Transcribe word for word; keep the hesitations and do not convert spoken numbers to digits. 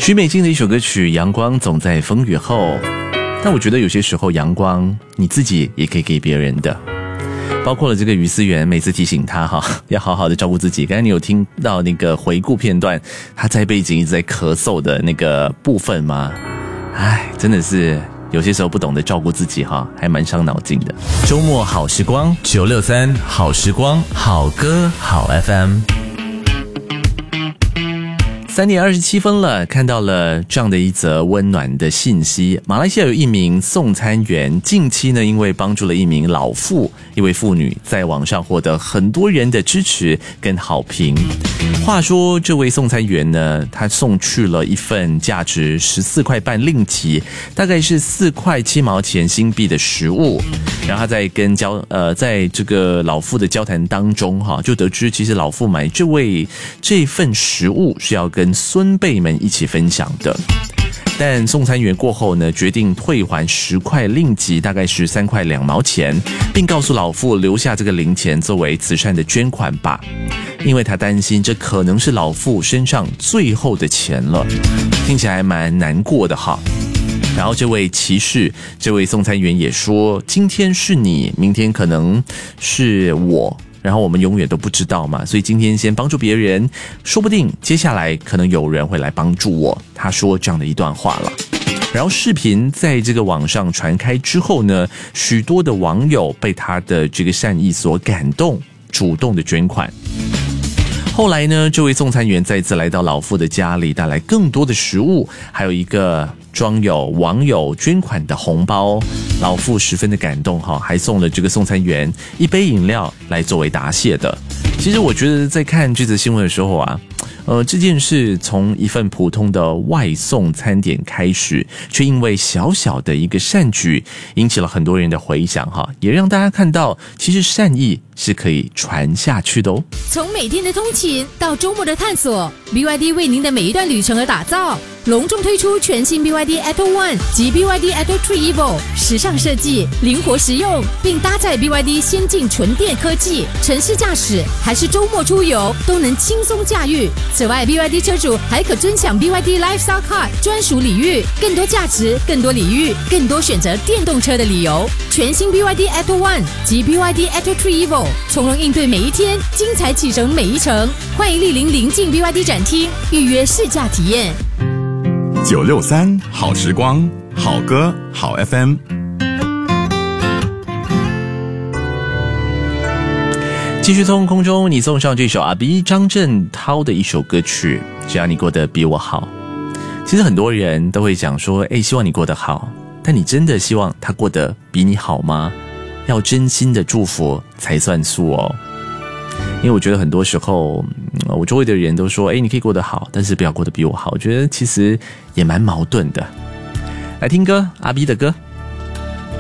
许美静的一首歌曲《阳光总在风雨后》，但我觉得有些时候阳光你自己也可以给别人的，包括了这个于思源每次提醒他哈，要好好的照顾自己。刚才你有听到那个回顾片段，他在背景一直在咳嗽的那个部分吗？唉，真的是有些时候不懂得照顾自己哈，还蛮伤脑筋的。周末好时光九六三好时光，好歌好 F M。三点二十七分了，看到了这样的一则温暖的信息。马来西亚有一名送餐员，近期呢因为帮助了一名老妇，一位妇女在网上获得很多人的支持跟好评。话说这位送餐员呢，他送去了一份价值十四块半令吉，大概是四块七毛钱新币的食物。然后他在跟交呃在这个老妇的交谈当中哈，就得知其实老妇买这位这份食物是要跟孙辈们一起分享的。但送餐员过后呢，决定退还十块令吉，大概是三块两毛钱，并告诉老妇留下这个零钱作为慈善的捐款吧，因为他担心这可能是老妇身上最后的钱了。听起来蛮难过的哈。然后这位骑士，这位送餐员也说，今天是你，明天可能是我，然后我们永远都不知道嘛，所以今天先帮助别人，说不定接下来可能有人会来帮助我。他说这样的一段话了。然后视频在这个网上传开之后呢，许多的网友被他的这个善意所感动，主动的捐款。后来呢，这位送餐员再次来到老妇的家里，带来更多的食物，还有一个装有网友捐款的红包。老妇十分的感动哈，还送了这个送餐员一杯饮料来作为答谢的。其实我觉得在看这则新闻的时候啊，呃，这件事从一份普通的外送餐点开始，却因为小小的一个善举，引起了很多人的回响哈，也让大家看到，其实善意是可以传下去的哦。 从每天的通勤到周末的探索 ，B Y D 为您的每一段旅程而打造。隆重推出全新 B Y D Atto One 及 B Y D Atto Three Evo， 时尚设计，灵活实用，并搭载 B Y D 先进纯电科技，城市驾驶还是周末出游都能轻松驾驭。此外 ，B Y D 车主还可尊享 B Y D Lifestyle Card 专属礼遇，更多价值，更多礼遇，更多选择电动车的理由。全新 B Y D Atto One 及 B Y D Atto Three Evo， 从容应对每一天，精彩启程每一程。欢迎莅临临近 B Y D 展厅，预约试驾体验。 九六三好时光，好歌好 F M。 继续从空中你送上这首阿 B 张震涛的一首歌曲，只要你过得比我好。其实很多人都会讲说，诶，希望你过得好，但你真的希望他过得比你好吗？要真心的祝福才算数哦。因为我觉得很多时候我周围的人都说，诶，你可以过得好，但是不要过得比我好。我觉得其实也蛮矛盾的。来听歌，阿 B 的歌。